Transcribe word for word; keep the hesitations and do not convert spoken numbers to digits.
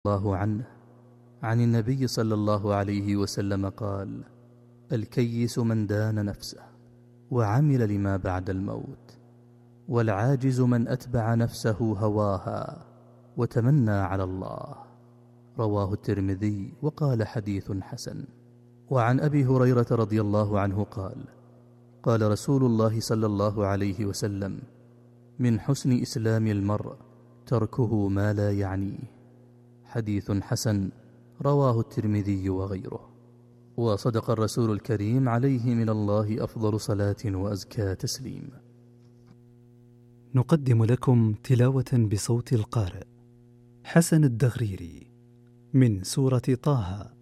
الله عنه عن النبي صلى الله عليه وسلم قال: الكيس من دان نفسه وعمل لما بعد الموت، والعاجز من أتبع نفسه هواها وتمنى على الله. رواه الترمذي وقال حديث حسن. وعن أبي هريرة رضي الله عنه قال: قال رسول الله صلى الله عليه وسلم: من حسن إسلام المرء تركه ما لا يعنيه. حديث حسن رواه الترمذي وغيره. وصدق الرسول الكريم عليه من الله أفضل صلاة وأزكى تسليم. نقدم لكم تلاوة بصوت القارئ حسن الدغريري من سورة طه.